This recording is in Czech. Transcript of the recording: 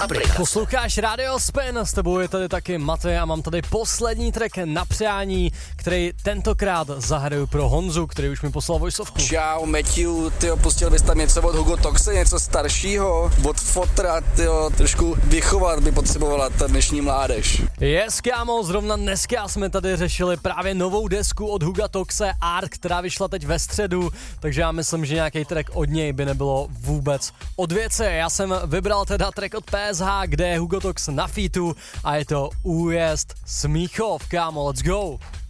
aplikace. Posloucháš Radio Spin, s tebou je tady taky Matej a mám tady poslední track na přání, který tentokrát zahraju pro Honzu, který už mi poslal voiceovku. Čau, Matthew, tyjo, pustil bys tam něco od Hugo Toxe, něco staršího, od Fotra, tyjo, trošku vychovat by potřebovala ta dnešní mládež. Yes, kámo, zrovna dneska jsme tady řešili právě novou desku od Huga Toxe Art, která vyšla teď ve středu, takže já myslím, že nějaký track od něj by nebylo vůbec od věci. Já jsem vybral teda track od PSH, kde je Hugo Tox na featu a je to Újezd Smíchov, kámo, let's go.